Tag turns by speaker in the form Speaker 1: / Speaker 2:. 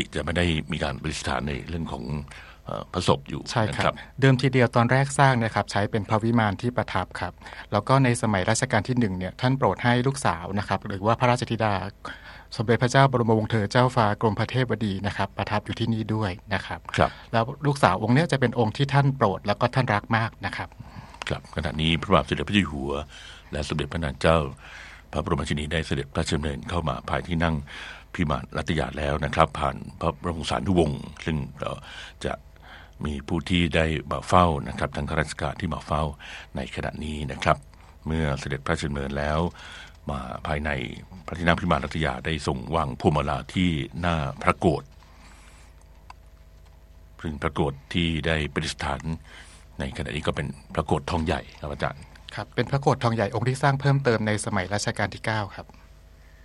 Speaker 1: จะไม่ได้มีการประดิษฐานในเรื่องของพระศพอยู่
Speaker 2: ใช่
Speaker 1: นะครับ
Speaker 2: เดิมทีเดียวตอนแรกสร้างนะครับใช้เป็นพระวิมานที่ประทับครับแล้วก็ในสมัยรัชกาลที่1เนี่ยท่านโปรดให้ลูกสาวนะครับหรือว่าพระราชธิดาสมเด็จพระเจ้าบรมวงศ์เธอเจ้าฟ้ากรมพระเทพบดีนะครับประทับอยู่ที่นี่ด้วยนะครับแล้วลูกสาวองค์นี้จะเป็นองค์ที่ท่านโปรดแล้วก็ท่านรักมากนะครับ
Speaker 1: ครับขณะนี้พระบาทสมเด็จพระเจ้าอยู่หัวและสมเด็จพระนางเจ้าพระบรมราชินีได้เสด็จพระราชดำเนินเข้ามาภายที่นั่งพิมานรัตยาแล้วนะครับผ่านพระบรมสารีวงศ์ซึ่งเราจะมีผู้ที่ได้มาเฝ้านะครับทั้งข้าราชการที่มาเฝ้าในขณะนี้นะครับเมื่อเสด็จพระราชดำเนินแล้วมาภายในพระที่นั่งพิมานรัตยาได้ทรงวางพวงมาลาที่หน้าพระโกฐซึ่งพระโกฐที่ได้ประดิษฐานในขณะนี้ก็เป็นพระโกฐทองใหญ่ครับอาจารย์
Speaker 2: ครับเป็นพระโกฐทองใหญ่องค์ที่สร้างเพิ่มเติมในสมัยรัชกาลที่9ครับ